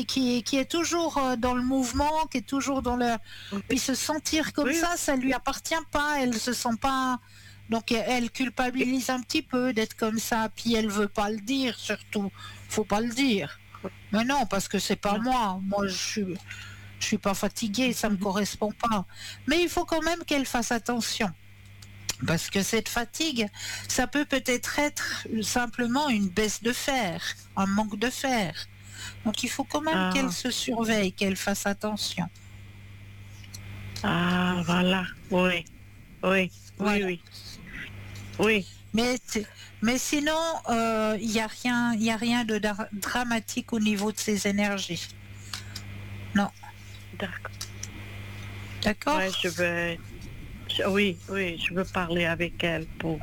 qui est toujours dans le mouvement, qui est toujours dans le... Puis se sentir comme ça lui appartient pas, elle se sent pas... Donc elle culpabilise un petit peu d'être comme ça, puis elle veut pas le dire surtout, faut pas le dire. Mais non, parce que c'est pas moi je suis pas fatiguée, ça me correspond pas. Mais il faut quand même qu'elle fasse attention. Parce que cette fatigue, ça peut-être être simplement une baisse de fer, un manque de fer. Donc il faut quand même qu'elle se surveille, qu'elle fasse attention. Ah, voilà, oui. Mais sinon, il n'y a rien de dramatique au niveau de ses énergies. Non. D'accord. Ouais, je veux parler avec elle pour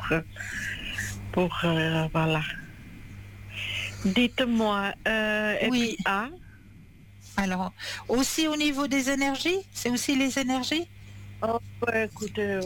voilà. Dites-moi, et puis Alors, aussi au niveau des énergies, c'est aussi les énergies? Oh, écoutez,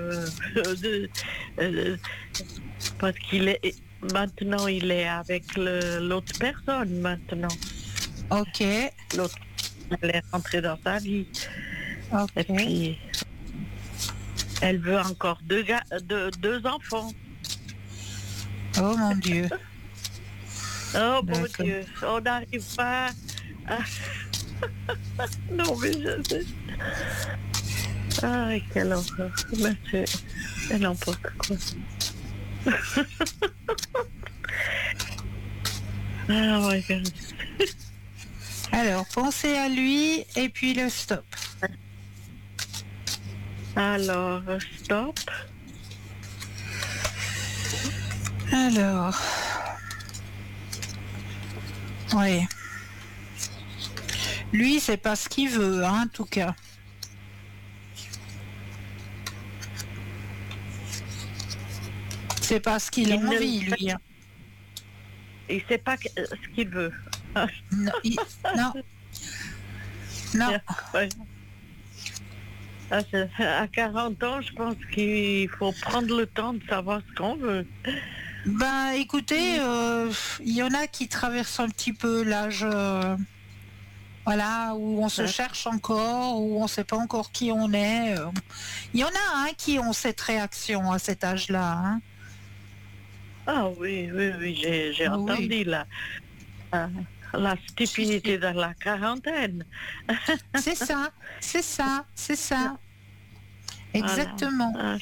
parce qu'il est maintenant, il est avec l'autre personne maintenant. Ok. L'autre, elle est rentrée dans sa vie. Ok. Et puis, elle veut encore deux enfants. Oh mon Dieu. Oh mon Dieu, on n'arrive pas à... Non mais je sais. Ah, quelle horreur. Mais c'est n'importe quoi. Ah, my God. Alors, pensez à lui et puis le stop. Alors, stop. Alors, oui. Lui, c'est pas ce qu'il veut, hein, en tout cas. C'est pas ce qu'il a envie, lui. Hein. Il sait pas ce qu'il veut. Non. Non. À 40 ans, je pense qu'il faut prendre le temps de savoir ce qu'on veut. Ben, écoutez, il y en a qui traversent un petit peu l'âge, voilà, où on se cherche encore, où on ne sait pas encore qui on est. Il y en a qui ont cette réaction à cet âge-là. Hein. Ah oui, j'ai entendu la stupidité de la quarantaine. C'est ça. Exactement. Voilà.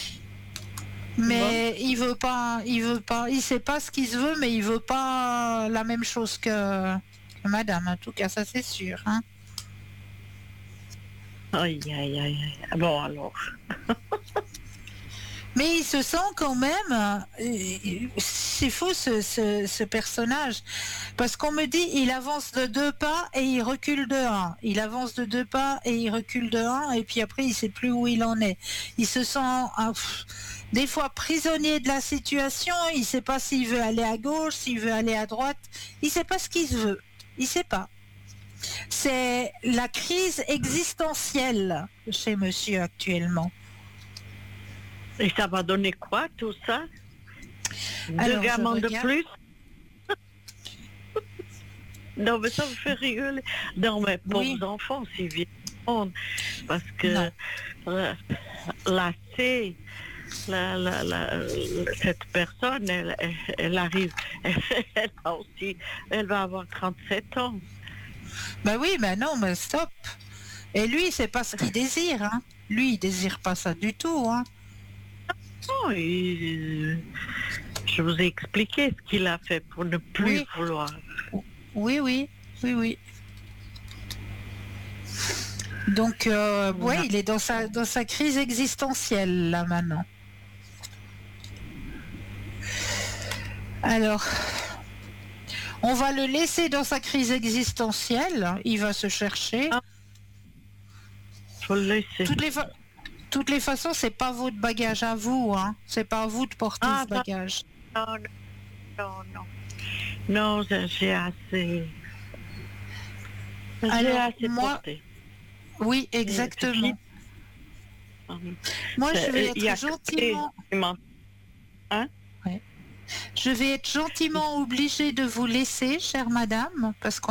Mais il veut pas, il sait pas ce qu'il se veut, mais il veut pas la même chose que madame, en tout cas, ça c'est sûr. Hein. Aïe. Bon, alors. Mais il se sent quand même, c'est fou ce personnage, parce qu'on me dit il avance de 2 pas et il recule de 1. Il avance de 2 pas et il recule de 1, et puis après il sait plus où il en est. Il se sent des fois prisonnier de la situation, il sait pas s'il veut aller à gauche, s'il veut aller à droite, il sait pas ce qu'il veut, il sait pas. C'est la crise existentielle chez monsieur actuellement. Et ça va donner quoi tout ça? Alors, 2 gamins de plus? Non mais ça me fait rigoler. Non mais pauvres enfants, c'est bien. Parce que cette personne, elle arrive, elle va avoir 37 ans. Ben oui, mais non, mais stop. Et lui, c'est pas ce qu'il désire. Hein. Lui, il désire pas ça du tout. Hein. Non, je vous ai expliqué ce qu'il a fait pour ne plus vouloir. Oui. Donc, il est dans sa crise existentielle, là, maintenant. Alors, on va le laisser dans sa crise existentielle. Il va se chercher. Faut le laisser. Toutes les façons, c'est pas votre bagage à vous. Hein. C'est pas à vous de porter ce bagage. Non, j'ai assez. Alors, assez porté. Oui, exactement. Moi, je vais être gentiment... Hein? Je vais être gentiment obligée de vous laisser, chère madame, parce qu'on